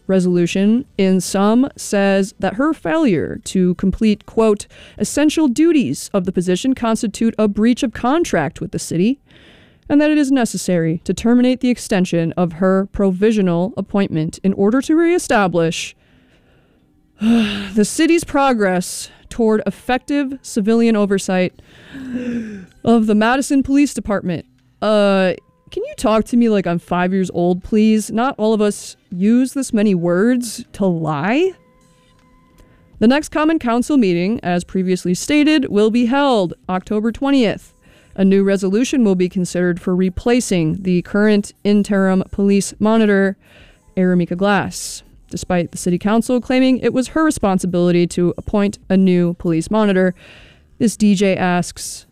resolution in some says that her failure to complete, quote, essential duties of the position constitute a breach of contract with the city, and that it is necessary to terminate the extension of her provisional appointment in order to reestablish the city's progress toward effective civilian oversight of the Madison Police Department. Can you talk to me like I'm 5 years old, please? Not all of us use this many words to lie. The next Common Council meeting, as previously stated, will be held October 20th. A new resolution will be considered for replacing the current interim police monitor, Aramika Glass, despite the city council claiming it was her responsibility to appoint a new police monitor. This DJ asks,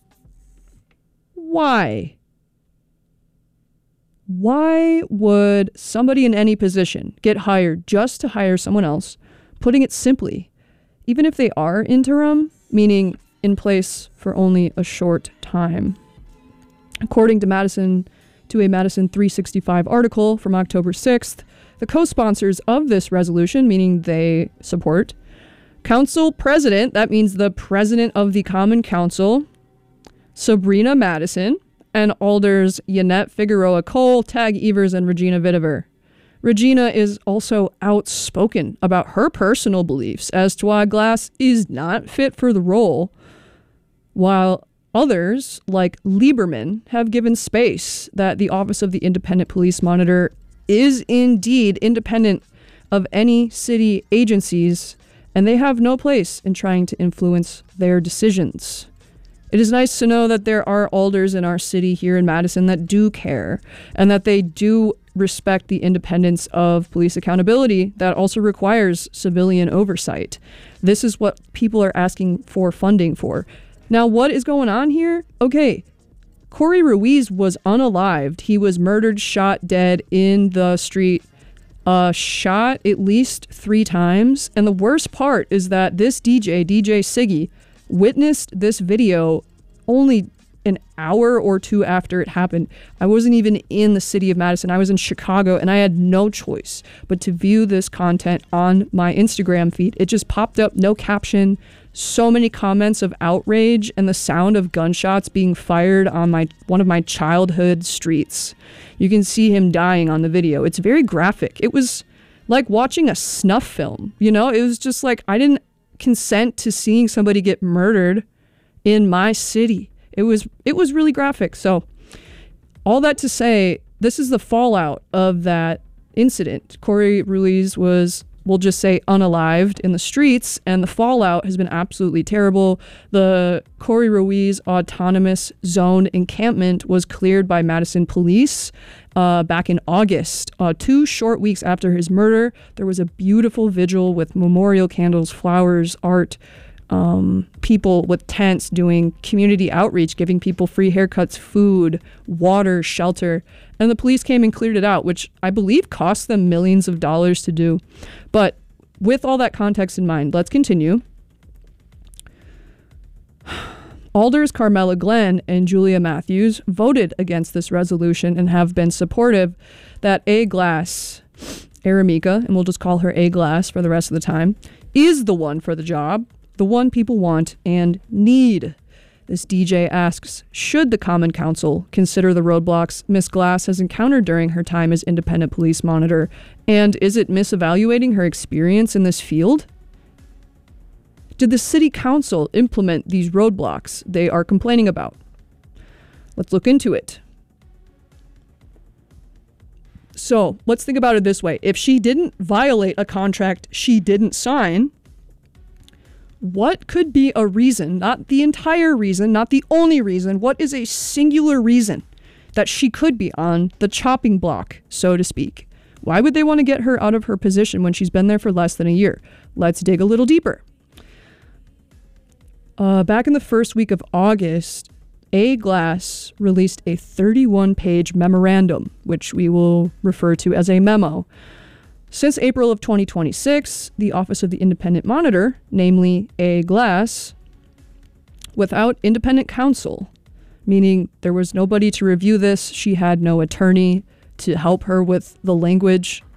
why? Why would somebody in any position get hired just to hire someone else? Putting it simply, even if they are interim, meaning in place for only a short time. According to a Madison 365 article from October 6th, the co-sponsors of this resolution, meaning they support, Council President, that means the President of the Common Council, Sabrina Madison, and Alders Yannette Figueroa Cole, Tag Evers, and Regina Vitiver. Regina is also outspoken about her personal beliefs as to why Glass is not fit for the role, while others, like Lieberman, have given space that the Office of the Independent Police Monitor is indeed independent of any city agencies, and they have no place in trying to influence their decisions. It is nice to know that there are alders in our city here in Madison that do care, and that they do respect the independence of police accountability that also requires civilian oversight. This is what people are asking for funding for. Now, what is going on here? Okay, Corey Ruiz was unalived. He was murdered, shot dead in the street, shot at least 3 times. And the worst part is that this DJ Siggy, witnessed this video only an hour or 2 after it happened. I wasn't even in the city of Madison. I was in Chicago, and I had no choice but to view this content on my Instagram feed. It just popped up, no caption, so many comments of outrage, and the sound of gunshots being fired on one of my childhood streets. You can see him dying on the video. It's very graphic. It was like watching a snuff film, you know? It was just like, I didn't consent to seeing somebody get murdered in my city. It was really graphic. So all that to say, this is the fallout of that incident. Corey Ruiz was, we'll just say, unalived in the streets, and the fallout has been absolutely terrible. The Corey Ruiz Autonomous Zone encampment was cleared by Madison police back in August. 2 short weeks after his murder, there was a beautiful vigil with memorial candles, flowers, art, people with tents doing community outreach, giving people free haircuts, food, water, shelter. And the police came and cleared it out, which I believe cost them millions of dollars to do. But with all that context in mind, let's continue. Alders Carmela Glenn and Julia Matthews voted against this resolution and have been supportive that A. Glass, Aramika, and we'll just call her A. Glass for the rest of the time, is the one for the job, the one people want and need. This DJ asks, should the Common Council consider the roadblocks Miss Glass has encountered during her time as independent police monitor, and is it misevaluating her experience in this field? Did the City Council implement these roadblocks they are complaining about? Let's look into it. So let's think about it this way. If she didn't violate a contract she didn't sign, what could be a reason, not the entire reason, not the only reason, what is a singular reason that she could be on the chopping block, so to speak? Why would they want to get her out of her position when she's been there for less than a year? Let's dig a little deeper. Back in the first week of August, A. Glass released a 31-page memorandum, which we will refer to as a memo. Since April of 2026, the Office of the Independent Monitor, namely A. Glass, without independent counsel, meaning there was nobody to review this, she had no attorney to help her with the language